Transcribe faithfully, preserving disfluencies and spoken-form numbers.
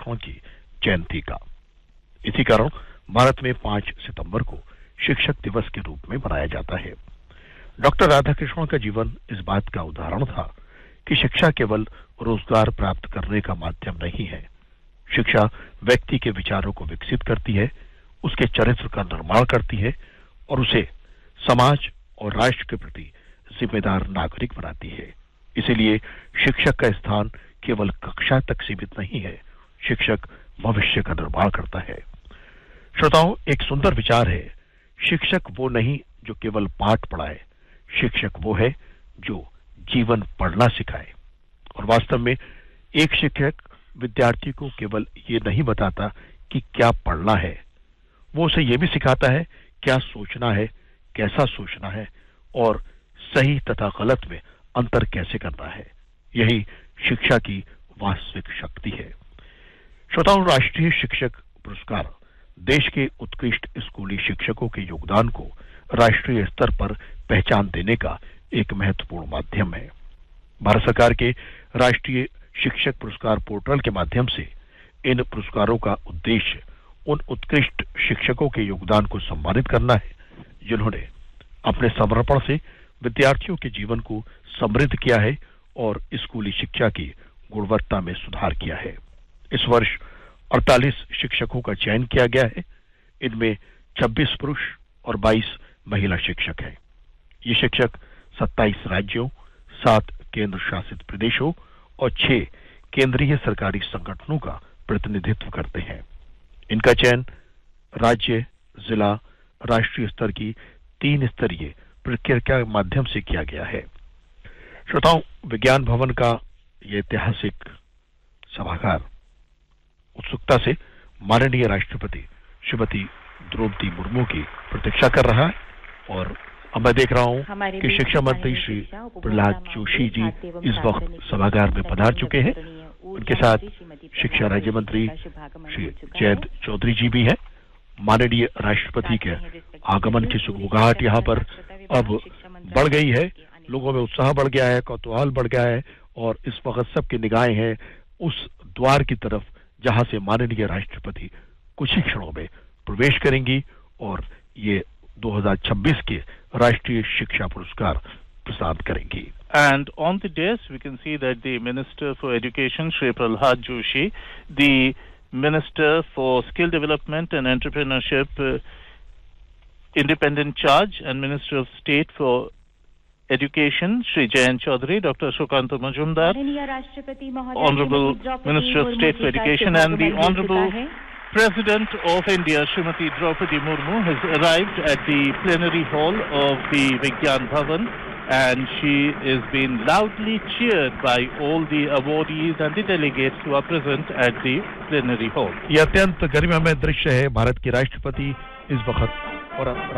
राधाकृष्णन की जयंती का। इसी कारण भारत में पाँच सितंबर को शिक्षक दिवस के रूप में मनाया जाता है। डॉक्टर राधाकृष्णन का जीवन इस बात का उदाहरण था कि शिक्षा केवल रोजगार प्राप्त करने का माध्यम नहीं है। शिक्षा व्यक्ति के विचारों को विकसित करती है, उसके चरित्र का निर्माण करती है और उसे समाज और राष्ट्र के प्रति जिम्मेदार नागरिक बनाती है। इसीलिए शिक्षक का स्थान केवल कक्षा तक सीमित नहीं है, शिक्षक भविष्य का निर्माण करता है। श्रोताओं, एक सुंदर विचार है, शिक्षक वो नहीं जो केवल पाठ पढ़ाए, शिक्षक वो है जो जीवन पढ़ना सिखाए। और वास्तव में एक शिक्षक विद्यार्थी को केवल ये नहीं बताता कि क्या पढ़ना है, वो उसे ये भी सिखाता है क्या सोचना है, कैसा सोचना है और सही तथा गलत में अंतर कैसे करना है। यही शिक्षा की वास्तविक शक्ति है। श्रोताओं, राष्ट्रीय शिक्षक पुरस्कार देश के उत्कृष्ट स्कूली शिक्षकों के योगदान को राष्ट्रीय स्तर पर पहचान देने का एक महत्वपूर्ण माध्यम है। भारत सरकार के राष्ट्रीय शिक्षक पुरस्कार पोर्टल के माध्यम से इन पुरस्कारों का उद्देश्य उन उत्कृष्ट शिक्षकों के योगदान को सम्मानित करना है जिन्होंने अपने समर्पण से विद्यार्थियों के जीवन को समृद्ध किया है और स्कूली शिक्षा की गुणवत्ता में सुधार किया है। इस वर्ष अड़तालीस शिक्षकों का चयन किया गया है। इनमें छब्बीस पुरुष और बाईस महिला शिक्षक हैं। ये शिक्षक सत्ताईस राज्यों, सात केंद्र शासित प्रदेशों और छह केंद्रीय सरकारी संगठनों का प्रतिनिधित्व करते हैं। इनका चयन राज्य, जिला, राष्ट्रीय स्तर की तीन स्तरीय प्रक्रिया के माध्यम से किया गया है। श्रोताओं, विज्ञान भवन का यह ऐतिहासिक सभागार उत्सुकता से माननीय राष्ट्रपति श्रीमती द्रौपदी मुर्मू की प्रतीक्षा कर रहा है और अब मैं देख रहा हूं कि शिक्षा मंत्री श्री प्रहलाद जोशी जी इस वक्त सभागार में पधार चुके हैं। उनके साथ शिक्षा राज्य मंत्री श्री जयंत चौधरी जी भी हैं। माननीय राष्ट्रपति के आगमन की सुगबुगाहट यहाँ पर अब बढ़ गई है, लोगों में उत्साह बढ़ गया है, कौतूहल बढ़ गया है और इस वक्त सबकी निगाहें हैं उस द्वार की तरफ जहां से माननीय राष्ट्रपति कुछ ही क्षणों में प्रवेश करेंगी और ये दो हज़ार छब्बीस के राष्ट्रीय शिक्षा पुरस्कार प्रदान करेंगी। And on the dais we can see that the Minister for Education Shri Prahlad Joshi, the Minister for Skill Development and Entrepreneurship, uh, Independent Charge and Minister of State for Education Shri Jayant Chaudhary, Doctor Shokanta Majumdar, Honorable Minister of State for Education and the Honorable President of India Srimati Draupadi Murmu has arrived at the plenary hall of the Vigyan Bhavan and she is being loudly cheered by all the awardees and the delegates who are present at the plenary hall. यह अत्यंत गरिमामय दृश्य है। भारत की राष्ट्रपति इस वक्त और